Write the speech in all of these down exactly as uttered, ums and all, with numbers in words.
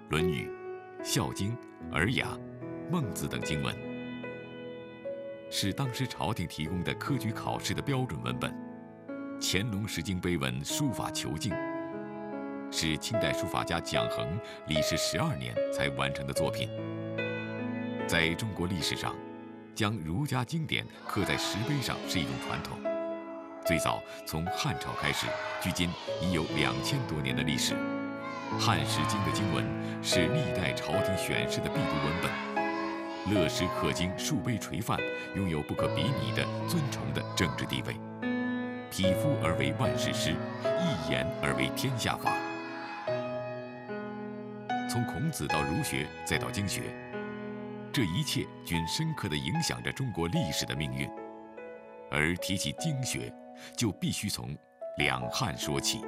论语》《孝经》《尔雅》《孟子》等经文，是当时朝廷提供的科举考试的标准文本。乾隆石经碑文书法遒劲，是清代书法家蒋衡历时十二年才完成的作品。在中国历史上，将儒家经典刻在石碑上是一种传统。最早从汉朝开始，距今已有两千多年的历史。汉石经的经文是历代朝廷选士的必读文本，勒石刻经，数碑垂范，拥有不可比拟的尊崇的政治地位。匹夫而为万世师，一言而为天下法。从孔子到儒学，再到经学，这一切均深刻地影响着中国历史的命运。而提起经学，就必须从两汉说起。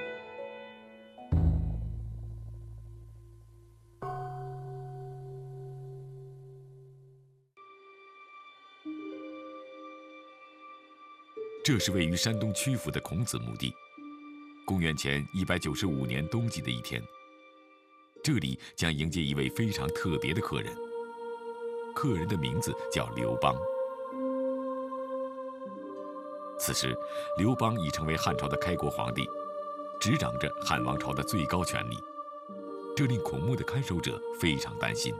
这是位于山东曲阜的孔子墓地。公元前一百九十五年冬季的一天，这里将迎接一位非常特别的客人。客人的名字叫刘邦。此时，刘邦已成为汉朝的开国皇帝，执掌着汉王朝的最高权力，这令孔墓的看守者非常担心。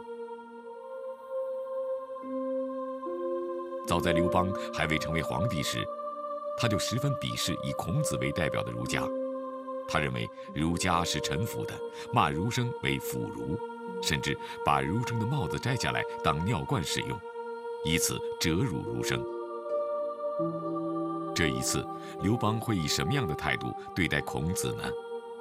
早在刘邦还未成为皇帝时，他就十分鄙视以孔子为代表的儒家，他认为儒家是臣服的，骂儒生为腐儒，甚至把儒生的帽子摘下来当尿罐使用，以此折辱儒生。这一次，刘邦会以什么样的态度对待孔子呢？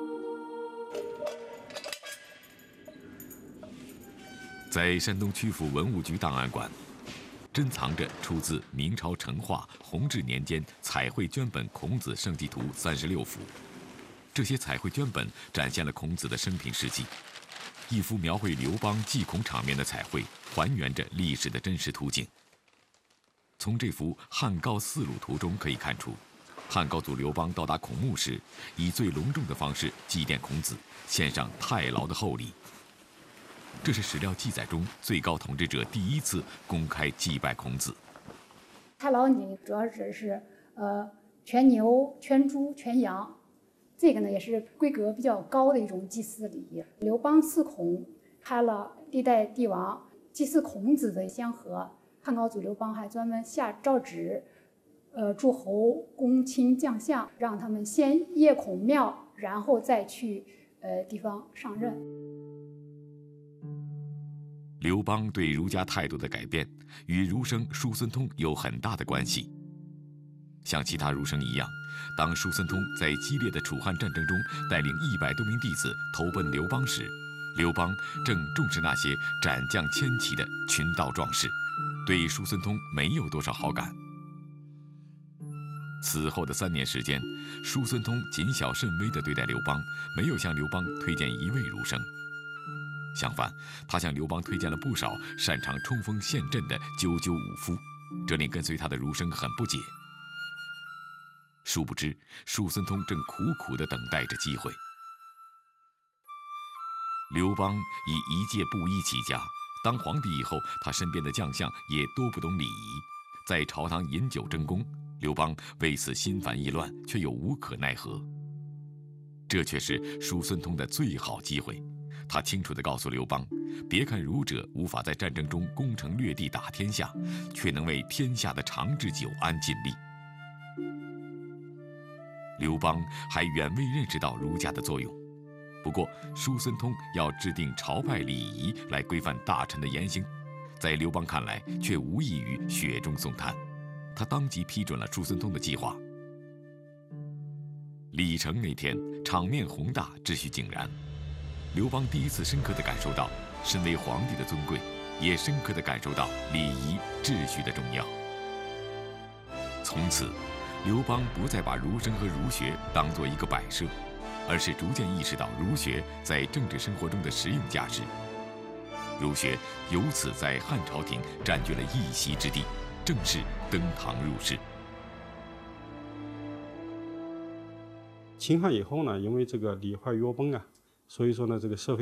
在山东曲阜文物局档案馆，珍藏着出自明朝成化、弘治年间彩绘绢本《孔子圣迹图》三十六幅。这些彩绘绢本展现了孔子的生平事迹。一幅描绘刘邦祭孔场面的彩绘，还原着历史的真实图景。从这幅汉高四路图中可以看出，汉高祖刘邦到达孔墓时，以最隆重的方式祭奠孔子，献上太牢的厚礼。这是史料记载中最高统治者第一次公开祭拜孔子。 太牢礼主要指是呃全牛、全猪、全羊，这个呢也是规格比较高的一种祭祀礼仪。刘邦祀孔，开了历代帝王祭祀孔子的香盒。汉高祖刘邦还专门下诏旨，呃诸侯公卿将相，让他们先谒孔庙，然后再去呃地方上任。 刘邦对儒家态度的改变，与儒生叔孙通有很大的关系。像其他儒生一样，当叔孙通在激烈的楚汉战争中带领一百多名弟子投奔刘邦时，刘邦正重视那些斩将千骑的群盗壮士，对叔孙通没有多少好感。此后的三年时间，叔孙通谨小慎微地对待刘邦，没有向刘邦推荐一位儒生。相反，他向刘邦推荐了不少擅长冲锋陷阵的赳赳武夫，这令跟随他的儒生很不解。殊不知，叔孙通正苦苦地等待着机会。刘邦以一介布衣起家，当皇帝以后，他身边的将相也多不懂礼仪，在朝堂饮酒争功。刘邦为此心烦意乱，却又无可奈何。这却是叔孙通的最好机会。他清楚地告诉刘邦，别看儒者无法在战争中攻城略地打天下，却能为天下的长治久安尽力。刘邦还远未认识到儒家的作用。不过，叔孙通要制定朝拜礼仪来规范大臣的言行，在刘邦看来却无异于雪中送炭。他当即批准了叔孙通的计划。礼成那天，场面宏大，秩序井然。刘邦第一次深刻地感受到身为皇帝的尊贵，也深刻地感受到礼仪秩序的重要。从此，刘邦不再把儒生和儒学当作一个摆设，而是逐渐意识到儒学在政治生活中的实用价值。儒学由此在汉朝廷占据了一席之地，正式登堂入室。 秦汉以后呢，因为这个礼坏乐崩啊，所以说呢，这个社会